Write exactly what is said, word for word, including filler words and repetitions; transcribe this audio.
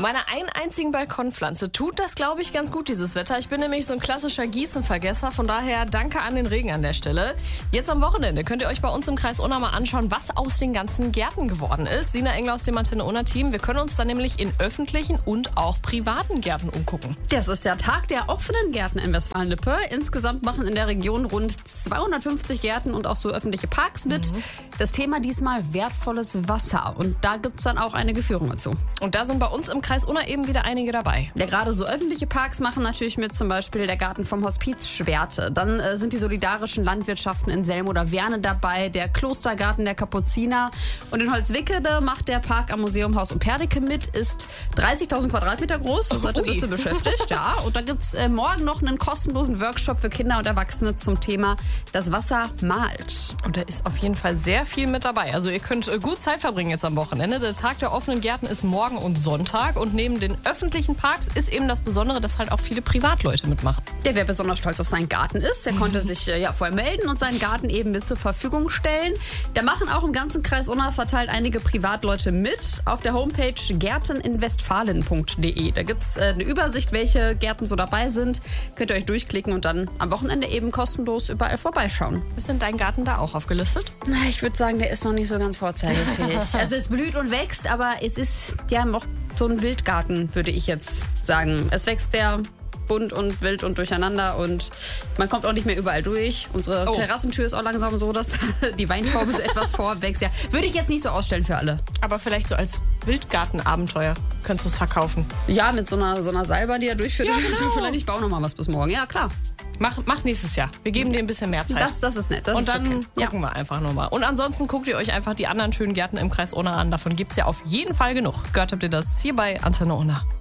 Meiner einen einzigen Balkonpflanze tut das, glaube ich, ganz gut, dieses Wetter. Ich bin nämlich so ein klassischer Gießenvergesser, von daher danke an den Regen an der Stelle. Jetzt am Wochenende könnt ihr euch bei uns im Kreis Unna mal anschauen, was aus den ganzen Gärten geworden ist. Sina Engler aus dem Antenne Unna Team. Wir können uns dann nämlich in öffentlichen und auch privaten Gärten umgucken. Das ist der Tag der offenen Gärten in Westfalen-Lippe. Insgesamt machen in der Region rund zweihundertfünfzig Gärten und auch so öffentliche Parks mit. Mhm. Das Thema diesmal wertvolles Wasser. Und da gibt es dann auch einige Führungen dazu. Und da sind bei uns im Kreis Unna eben wieder einige dabei. Ja, gerade so öffentliche Parks machen natürlich mit, zum Beispiel der Garten vom Hospiz Schwerte. Dann äh, sind die solidarischen Landwirtschaften in Selm oder Werne dabei, der Klostergarten der Kapuziner. Und in Holzwickede macht der Park am Museum Haus und Perdeke mit, ist dreißigtausend Quadratmeter groß, das hat ein bisschen beschäftigt. Ja. Und da gibt es äh, morgen noch einen kostenlosen Workshop für Kinder und Erwachsene zum Thema Das Wasser malt. Und da ist auf jeden Fall sehr viel mit dabei. Also ihr könnt äh, gut Zeit verbringen jetzt am Wochenende. Der Tag der offenen Gärten ist morgen und Sonntag. Und neben den öffentlichen Parks ist eben das Besondere, dass halt auch viele Privatleute mitmachen. Der, wer besonders stolz auf seinen Garten ist, der konnte sich äh, ja vorher melden und seinen Garten eben mit zur Verfügung stellen. Da machen auch im ganzen Kreis Unna verteilt einige Privatleute mit. Auf der Homepage gärteninwestfalen punkt de. Da gibt es äh, eine Übersicht, welche Gärten so dabei sind. Könnt ihr euch durchklicken und dann am Wochenende eben kostenlos überall vorbeischauen. Ist denn dein Garten da auch aufgelistet? Ich würde sagen, der ist noch nicht so ganz vorzeigefähig. Also es blüht und wächst, aber es ist ja noch so ein Wildgarten, würde ich jetzt sagen. Es wächst der bunt und wild und durcheinander und man kommt auch nicht mehr überall durch. Unsere oh. Terrassentür ist auch langsam so, dass die Weintraube so etwas vorwächst. Ja, würde ich jetzt nicht so ausstellen für alle. Aber vielleicht so als Wildgartenabenteuer könntest du es verkaufen. Ja, mit so einer, so einer Salbe, die er durchführt. Ja, genau. Vielleicht, ich baue noch mal was bis morgen. Ja, klar. Mach, mach nächstes Jahr. Wir geben dir ein bisschen mehr Zeit. Das, das ist nett. Das und ist dann okay. gucken ja. wir einfach nochmal. Und ansonsten guckt ihr euch einfach die anderen schönen Gärten im Kreis Unna an. Davon gibt es ja auf jeden Fall genug. Gehört habt ihr das hier bei Antenne Unna.